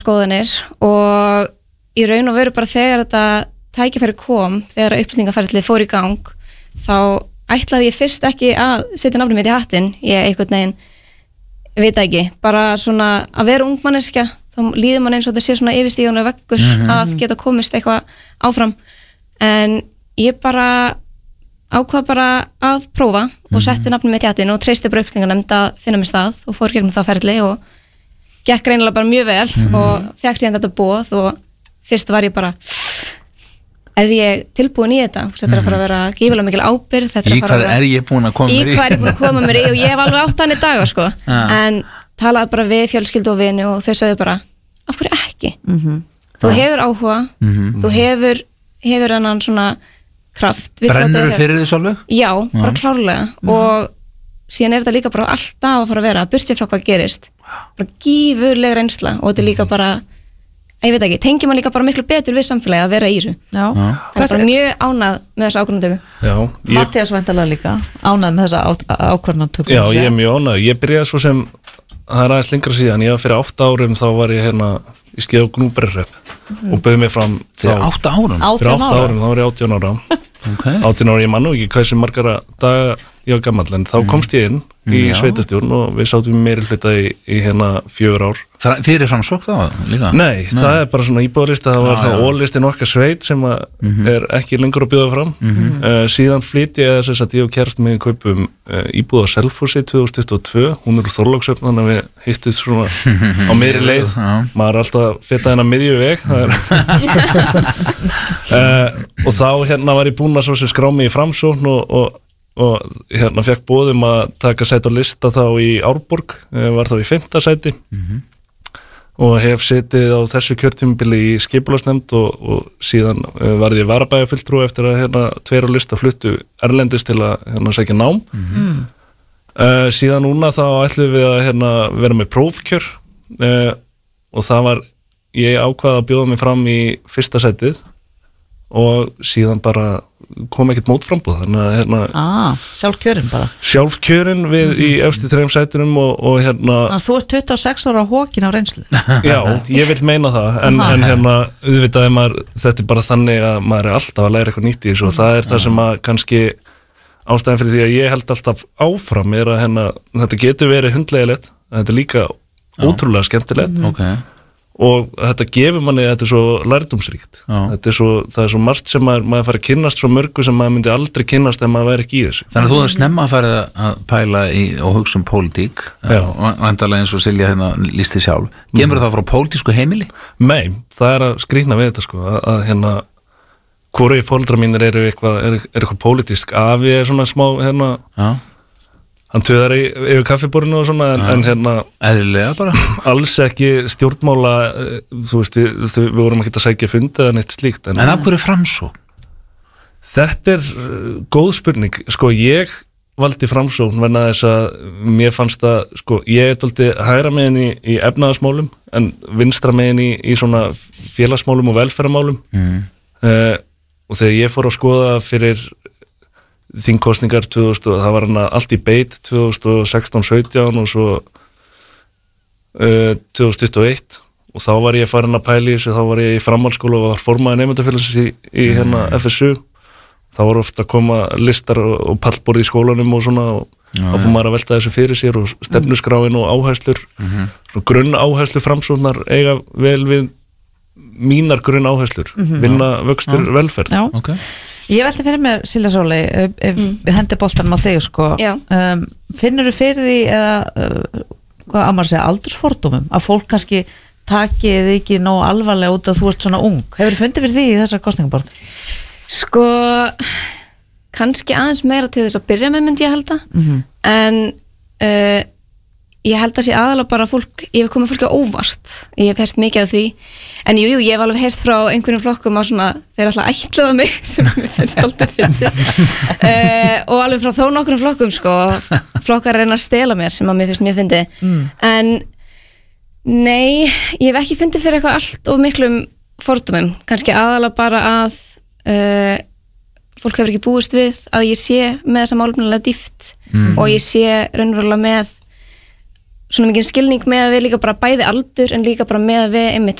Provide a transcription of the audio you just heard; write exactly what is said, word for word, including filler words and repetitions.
skoðanir og í raun og veru bara þegar þetta tækifæri kom, þegar uppfyllingaferlið fór í gang, þá ætlaði ég fyrst ekki að setja nafnið mitt í hattinn, ég einhvern veginn, veit ekki, bara svona að vera ungmanneskja, þá líður mann eins og þetta sé svona yfirstígandi veggur mm-hmm. að geta komist eitthvað áfram, en ég bara ákvað bara að prófa mm-hmm. og setti nafnið mitt í hattinn og treysti bara uppfyllingarnefnd að finna mér stað og fór gegnum það ferli og gekk greinilega bara mjög vel mm-hmm. og fékk síðan þetta boð og fyrst var ég bara er ég tilbúin í þetta þetta er að fara að vera gífulega mikil ábyrgð í hvað er ég búin að koma mér í í hvað er ég búin að koma mér í og ég hef alveg átt hann í dag sko. en talaði bara við fjölskyldu og vini og þau sögðu bara af hverju ekki mm-hmm. þú hefur áhuga mm-hmm. þú hefur hefur hennan svona kraft brennur fyrir því svolítið? Já, bara klárlega mm-hmm. og síðan er þetta líka bara alltaf að fara að vera burtséð frá hvað gerist bara gífurleg reynsla og þetta er líka bara ég veit ekki, tengjum maður líka bara miklu betur við samfélagi að vera í þessu. Já. Það er bara mjög ánægð með þessa ákvörðunartöku. Já. Ég... Matthías væntanlega líka, ánægð með þessa ákvörðunartöku. Já, ég er mjög ánægð. Ég byrjaði svo sem, það er aðeins lengra síðan, ég var fyrir átta árum, þá var ég hérna í Skeið og Gnúpverjahreppi mm. og bauð mig fram. Fyrir átta árum? Fyrir átta árum, þá var ég átján ára. Okay. átján ára, ég man nú ekki hversu margara daga ég var gamall, en þá komst ég inn í mm, sveitastjórn og við sátum meiri hluta í, í hérna fjögur ár. Það fyrir framsókn þá líka? Nei, Nei, það er bara svona íbúðarlista, það var já, það ólistin okkar sveit sem að mm-hmm. er ekki lengur að bjóða fram. Mm-hmm. Uh, síðan flyt ég þess að ég og kærasti mig kaupum uh, íbúð á Selfossi tvö þúsund tuttugu og tvö, hún er úr Þorlákshöfn, þannig að við hittust svona á miðri leið, maður er alltaf að feta hennar miðju veg, það er uh, og þá hérna var ég búinn að svo sem skrá mig í framsókn og, og og hérna fekk boðum að taka sæti á lista þá í Árborg, var þá í fimmta sæti mm-hmm. og hef setið á þessu kjörtímabili í skipulagsnefnd og, og síðan varð ég varabæjarfulltrúi eftir að hérna tveir á lista fluttu erlendis til að hérna sækja nám mm-hmm. uh, síðan núna þá ætlum við að hérna vera með prófkjör uh, og það var ég ákvað að bjóða mig fram í fyrsta sætið og síðan bara kom ekkert mótframboð þannig að hérna ah, sjálfkjörinn bara sjálfkjörinn við mm-hmm. í efstu þrejum sætunum og, og hérna Þannig, þú ert tuttugu og sex ára á hókin á reynslu já, ég vil meina það en, en hérna, auðvitað er maður þetta er bara þannig að maður er alltaf að læra eitthvað nýtt í þessu og það er það sem að kannski ástæðan fyrir því að ég held alltaf áfram er að hérna, þetta getur verið hundlegilegt þetta er líka já. Ótrúlega skemmtilegt mm-hmm. okay. og þetta gefur manni, þetta er svo lærdómsríkt þetta er svo, það er svo margt sem maður, maður fara að kynnast svo mörgu sem maður myndi aldrei kynnast ef maður væri ekki í þessu. Þannig að þú hefur snemma að fara að pæla í og hugsa um pólitík og vandarlega eins og Silja hérna lísti sjálf. Kemur mm. það frá pólitísku heimili? Nei, það er að skrýna við þetta sko, að, að hérna hvoru foreldrar mínir eru eitthvað, er, er eitthvað pólitísk, afi er svona smá hérna já. Hann töðar í, yfir kaffiborinu og svona, en, en hérna... Eðlilega bara. Alls ekki stjórnmála, þú veist, við, við vorum ekki að sækja fundi eða neitt slíkt. En, en af hverju Framsókn? Þetta er góð spurning. Sko, ég valdi Framsókn vegna þess að mér fannst að, sko, ég er dálítið hægra megin í, í efnahagsmálum, en vinstra megin í, í svona félagsmálum og velferðarmálum. Mm. Uh, og þegar ég fór að skoða fyrir... þingkostningar tvö þúsund og það var hana allt í beit tvö þúsund og sextán sautján og svo uh, tvö þúsund tuttugu og eitt og þá var ég farin að pæla í þessu, þá var ég í framhaldsskóla og var formaður nemendafélagsins í, í hérna F S U þá var ofta að koma listar og, og pallborð í skólanum og svona og þá fór maður að velta þessu fyrir sér og stefnuskráin og áherslur mm-hmm. svona grunn áherslu Framsóknar eiga vel við mínar grunn áherslur mm-hmm. vinna vöxtur Já. Velferð Já. Okay. Ég velti fyrir mér, Silja Sóley, ef mm. við hendi boltanum á þig, sko. Um, finnur þú fyrir því, eða, uh, hvað á maður að segja, aldursfordómum, að fólk kannski taki þið ekki nóg alvarlega út að þú ert svona ung? Hefur þú fundið fyrir því í þessar kosningaborð? Sko, kannski aðeins meira til þess að byrja með myndi ég halda, mm-hmm. en uh, ég held að sé aðalega bara fólk, ég hef komið fólki á óvart, ég hef heyrt mikið af því, en jú, jú, ég hef alveg heyrt frá einhverjum flokkum á svona, þeir alltaf ætlaða mig, sem mér finnst alltaf fyndið, uh, og alveg frá þó nokkrum flokkum, sko, flokkar reyna að stela mér, sem að mér finnst mjög fyndið, mm. en nei, ég hef ekki fundið fyrir eitthvað allt of miklum fordómum, kannski aðalega bara að uh, fólk hefur ekki búist við að ég sé með þessa málefnilega dýpt mm. og ég sé raunverulega með svona mikið skilning með að við líka bara bæði aldur en líka bara með að við einmitt